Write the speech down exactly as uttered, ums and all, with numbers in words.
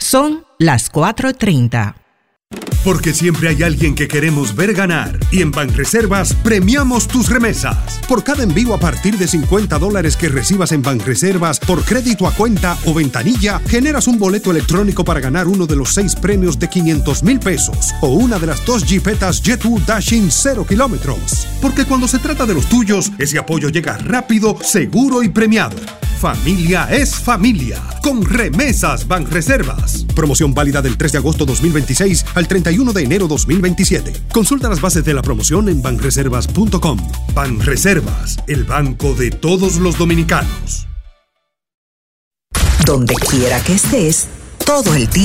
Son las cuatro treinta. Porque siempre hay alguien que queremos ver ganar. Y en Banreservas premiamos tus remesas. Por cada envío a partir de cincuenta dólares que recibas en Banreservas por crédito a cuenta o ventanilla, generas un boleto electrónico para ganar uno de los seis premios de quinientos mil pesos o una de las dos Jeepetas Jet-U Dashing cero kilómetros. Porque cuando se trata de los tuyos, ese apoyo llega rápido, seguro y premiado. Familia es familia. Con Remesas Banreservas. Promoción válida del tres de agosto dos mil veintiséis al treinta y uno de enero dos mil veintisiete. Consulta las bases de la promoción en banreservas punto com. Banreservas, el banco de todos los dominicanos. Donde quiera que estés, todo el día.